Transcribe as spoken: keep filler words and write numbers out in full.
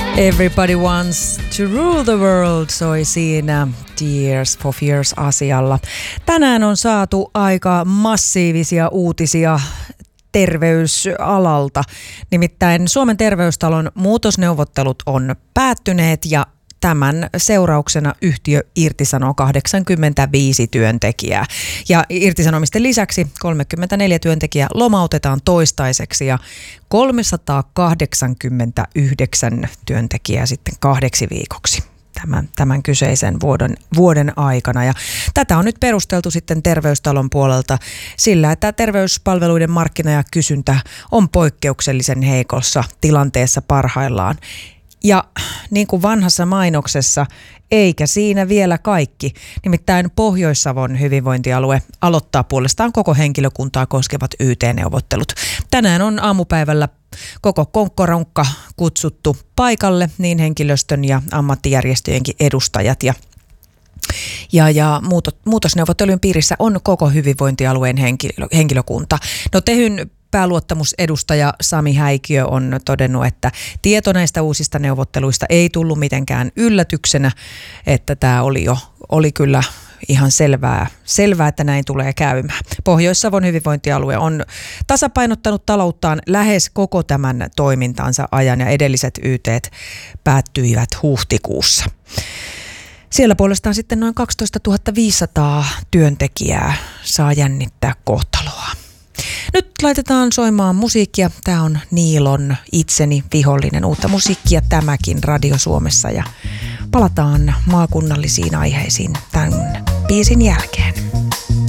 Everybody Wants to Rule the World soi siinä Tears for Fears-asialla. Tänään on saatu aika massiivisia uutisia terveysalalta. Nimittäin Suomen terveystalon muutosneuvottelut on päättyneet ja tämän seurauksena yhtiö irtisanoo kahdeksankymmentäviisi työntekijää. Ja irtisanomisten lisäksi kolmekymmentäneljä työntekijää lomautetaan toistaiseksi ja kolmesataakahdeksankymmentäyhdeksän työntekijää sitten kahdeksi viikoksi tämän, tämän kyseisen vuoden, vuoden aikana. Ja tätä on nyt perusteltu sitten terveystalon puolelta sillä, että terveyspalveluiden markkina ja kysyntä on poikkeuksellisen heikossa tilanteessa parhaillaan. Ja niin kuin vanhassa mainoksessa, eikä siinä vielä kaikki. Nimittäin Pohjois-Savon hyvinvointialue aloittaa puolestaan koko henkilökuntaa koskevat Y T-neuvottelut. Tänään on aamupäivällä koko konkkorankka kutsuttu paikalle, niin henkilöstön ja ammattijärjestöjenkin edustajat. Ja, ja, ja muutosneuvottelujen piirissä on koko hyvinvointialueen henkilö, henkilökunta. No Tehyn pääluottamusedustaja Sami Häikiö on todennut, että tieto näistä uusista neuvotteluista ei tullut mitenkään yllätyksenä, että tämä oli jo oli kyllä ihan selvää, selvää, että näin tulee käymään. Pohjois-Savon hyvinvointialue on tasapainottanut talouttaan lähes koko tämän toimintansa ajan ja edelliset Y T:t päättyivät huhtikuussa. Siellä puolestaan sitten noin kaksitoistatuhatta viisisataa työntekijää saa jännittää kohtaloa. Nyt laitetaan soimaan musiikkia. Tämä on Niilon Itseni vihollinen. Uutta musiikkia tämäkin Radio Suomessa ja palataan maakunnallisiin aiheisiin tämän biisin jälkeen.